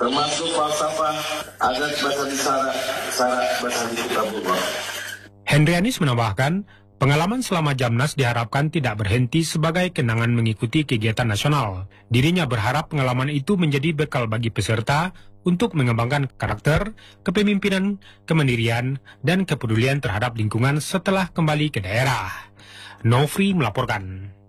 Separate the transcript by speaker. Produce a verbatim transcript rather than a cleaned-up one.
Speaker 1: termasuk falsafah, adat bahasa syarat, syarat bahasa kitabullah.
Speaker 2: Hendrianis menambahkan, pengalaman selama Jamnas diharapkan tidak berhenti sebagai kenangan mengikuti kegiatan nasional. Dirinya berharap pengalaman itu menjadi bekal bagi peserta untuk mengembangkan karakter, kepemimpinan, kemandirian, dan kepedulian terhadap lingkungan setelah kembali ke daerah. Nofri melaporkan.